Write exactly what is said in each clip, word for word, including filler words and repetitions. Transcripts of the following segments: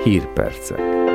Hírpercek.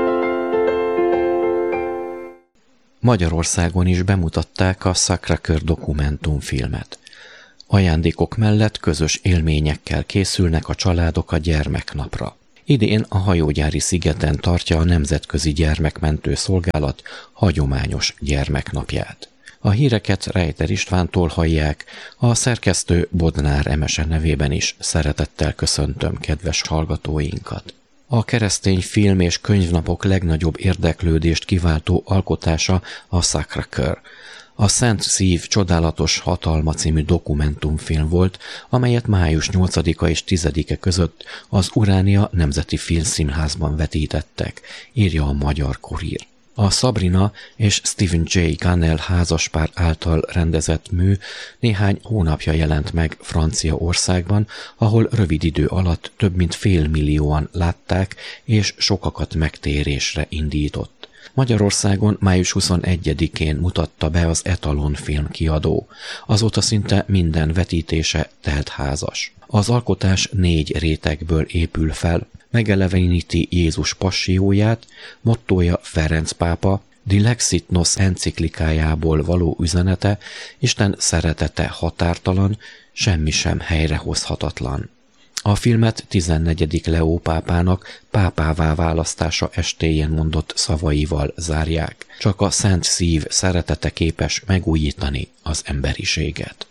Magyarországon is bemutatták a Sacré-Cœur dokumentumfilmet. Ajándékok mellett közös élményekkel készülnek a családok a gyermeknapra. Idén a Hajógyári szigeten tartja a Nemzetközi Gyermekmentő Szolgálat hagyományos gyermeknapját. A híreket Rejter Istvántól hallják, a szerkesztő Bodnár Emese nevében is szeretettel köszöntöm kedves hallgatóinkat. A keresztény film és könyvnapok legnagyobb érdeklődést kiváltó alkotása a Sacré-Cœur. A Szent Szív csodálatos hatalma című dokumentumfilm volt, amelyet május nyolcadika és tizedike között az Uránia Nemzeti Filmszínházban vetítettek, írja a Magyar Kurír. A Sabrina és Stephen J. Cannell házaspár által rendezett mű néhány hónapja jelent meg Franciaországban, ahol rövid idő alatt több mint fél millióan látták, és sokakat megtérésre indított. Magyarországon május huszonegyedikén mutatta be az Etalon filmkiadó. Azóta szinte minden vetítése teltházas. Az alkotás négy rétegből épül fel, megeleveníti Jézus passzióját, mottója Ferenc pápa, Dilexit Nos enciklikájából való üzenete, Isten szeretete határtalan, semmi sem helyrehozhatatlan. A filmet tizennegyedik Leó pápának pápává választása estéjén mondott szavaival zárják. Csak a Szent Szív szeretete képes megújítani az emberiséget.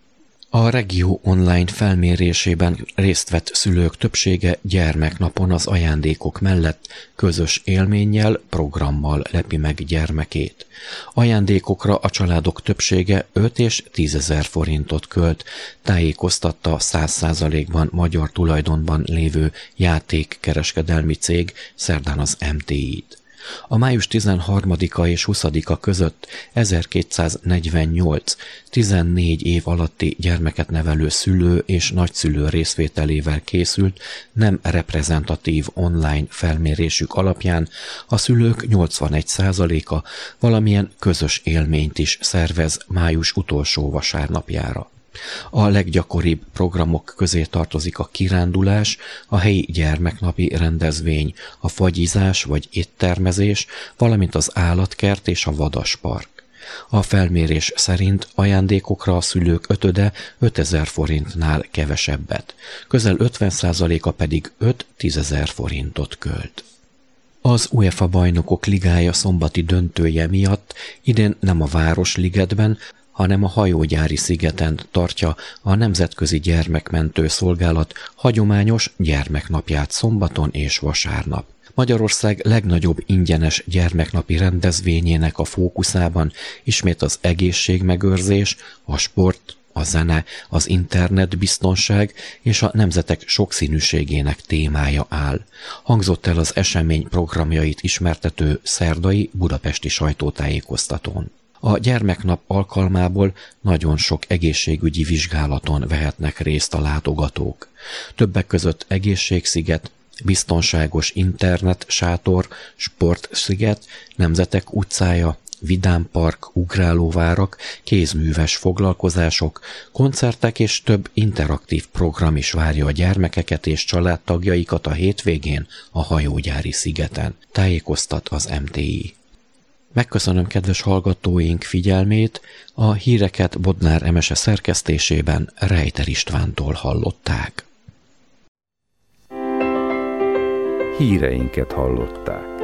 A Regió online felmérésében részt vett szülők többsége gyermeknapon az ajándékok mellett közös élménnyel, programmal lepi meg gyermekét. Ajándékokra a családok többsége öt és tízezer forintot költ, tájékoztatta a száz százalékban magyar tulajdonban lévő játékkereskedelmi cég szerdán az em té í-t. A május tizenharmadika és huszadika között ezerkétszáznegyvennyolc tizennégy év alatti gyermeket nevelő szülő és nagyszülő részvételével készült nem reprezentatív online felmérésük alapján a szülők nyolcvanegy százaléka valamilyen közös élményt is szervez május utolsó vasárnapjára. A leggyakoribb programok közé tartozik a kirándulás, a helyi gyermeknapi rendezvény, a fagyizás vagy éttermezés, valamint az állatkert és a vadaspark. A felmérés szerint ajándékokra a szülők ötöde ötezer forintnál kevesebbet, közel ötven százaléka pedig öt-tízezer forintot költ. Az UEFA Bajnokok Ligája szombati döntője miatt idén nem a Városligetben, hanem a Hajógyári szigeten tartja a Nemzetközi Gyermekmentő Szolgálat hagyományos gyermeknapját szombaton és vasárnap. Magyarország legnagyobb ingyenes gyermeknapi rendezvényének a fókuszában ismét az egészségmegőrzés, a sport, a zene, az internetbiztonság és a nemzetek sokszínűségének témája áll. Hangzott el az esemény programjait ismertető szerdai budapesti sajtótájékoztatón. A gyermeknap alkalmából nagyon sok egészségügyi vizsgálaton vehetnek részt a látogatók. Többek között egészségsziget, biztonságos internet sátor, sportsziget, Nemzetek utcája, vidámpark, ugrálóvárak, kézműves foglalkozások, koncertek és több interaktív program is várja a gyermekeket és családtagjaikat a hétvégén a Hajógyári szigeten, tájékoztat az em té í. Megköszönöm kedves hallgatóink figyelmét, a híreket Bodnár Emese szerkesztésében Rejter Istvántól hallották. Híreinket hallották.